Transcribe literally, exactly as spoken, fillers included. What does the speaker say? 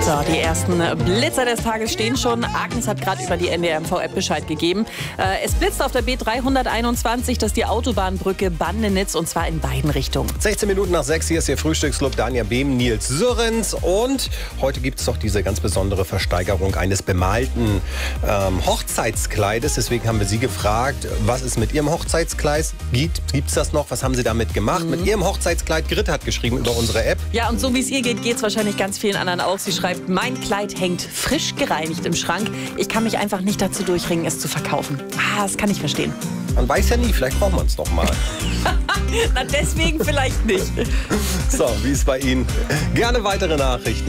So, die ersten Blitzer des Tages stehen schon. Agnes hat gerade über die N D R M V-App Bescheid gegeben. Äh, es blitzt auf der B dreihunderteinundzwanzig, das ist die Autobahnbrücke Bandenitz, und zwar in beiden Richtungen. sechzehn Minuten nach sechs, hier ist Ihr Frühstücksclub. Dania Behm, Nils Sürrens. Und heute gibt es doch diese ganz besondere Versteigerung eines bemalten ähm, Hochzeitskleides. Deswegen haben wir Sie gefragt, was ist mit Ihrem Hochzeitskleid? Gibt es das noch? Was haben Sie damit gemacht? Mhm. Mit Ihrem Hochzeitskleid. Grit hat geschrieben über unsere App. Ja, und so wie es ihr geht, geht es wahrscheinlich ganz vielen anderen auch. Sie schreibt, mein Kleid hängt frisch gereinigt im Schrank. Ich kann mich einfach nicht dazu durchringen, es zu verkaufen. Ah, das kann ich verstehen. Man weiß ja nie, vielleicht braucht man es noch mal. Na, deswegen vielleicht nicht. So, wie ist bei Ihnen? Gerne weitere Nachrichten.